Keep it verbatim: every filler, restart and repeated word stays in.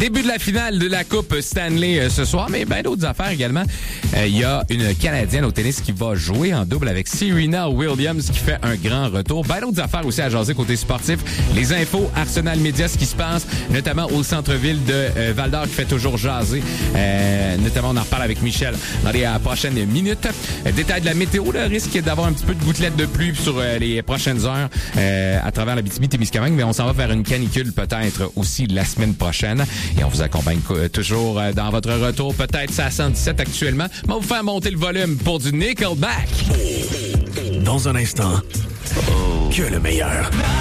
Début de la finale de la Coupe Stanley euh, ce soir, mais bien d'autres affaires également. Il euh, y a une Canadienne au tennis qui va jouer en double avec Serena Williams qui fait un grand retour. Bien d'autres affaires aussi à jaser côté sportif. Les infos, Arsenal Média, ce qui se passe, notamment au centre-ville de euh, Val-d'Or qui fait toujours jaser. Euh, notamment, on en reparle avec Michel dans les euh, prochaines minutes. Euh, détail de la météo, le risque d'avoir un petit peu de gouttelettes de pluie sur euh, les prochaines heures euh, à travers la Abitibi-Témiscamingue, mais on s'en va vers une canicule peut-être aussi la semaine prochaine. Et on vous accompagne euh, toujours euh, dans votre retour, peut-être ça à cent dix-sept actuellement. Mais on va vous faire monter le volume pour du Nickelback. Dans un instant, que le meilleur.